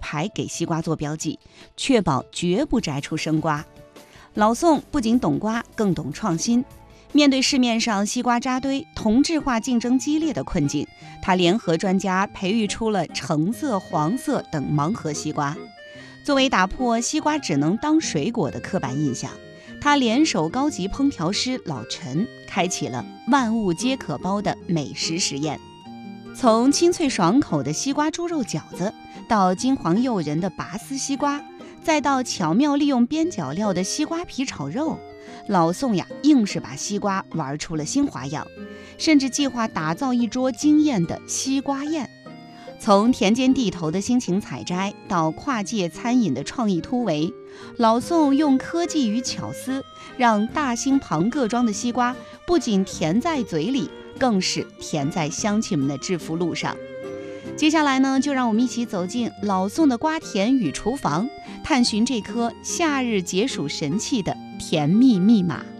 牌给西瓜做标记，确保绝不摘出生瓜。老宋不仅懂瓜，更懂创新。面对市面上西瓜扎堆、同质化竞争激烈的困境，他联合专家培育出了橙色、黄色等盲盒西瓜。作为打破西瓜只能当水果的刻板印象，他联手高级烹调师老陈，开启了万物皆可包的美食实验。从清脆爽口的西瓜猪肉饺子，到金黄诱人的拔丝西瓜，再到巧妙利用边角料的西瓜皮炒肉，老宋呀，硬是把西瓜玩出了新花样，甚至计划打造一桌惊艳的西瓜宴。从田间地头的辛勤采摘，到跨界餐饮的创意突围，老宋用科技与巧思，让大兴庞各庄的西瓜不仅甜在嘴里，更是甜在乡亲们的致富路上。接下来呢，就让我们一起走进老宋的瓜田与厨房，探寻这颗夏日解暑神器的甜蜜密码。